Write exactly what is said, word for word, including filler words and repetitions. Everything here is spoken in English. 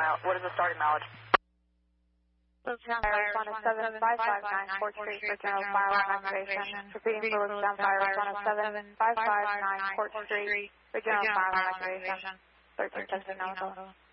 mileage? What is the starting mileage? Louisiana Fire one oh seven five five nine Fort Street for general fire alarm activation. Repeating for Louisiana Fire one oh seven five five nine Fort Street for general fire alarm activation. thirteen Texas Navajo.